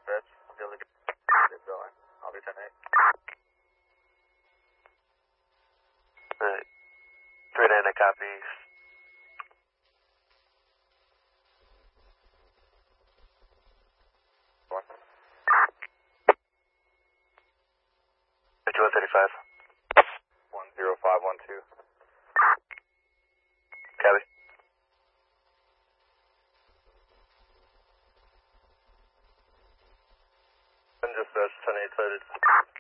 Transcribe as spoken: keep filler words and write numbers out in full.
dispatch. I'll be able to get going. I'll be ten eight. Alright. three Dana copies. One. fifty-one thirty-five. One zero five one two. Copy. And dispatch ten eight sighted.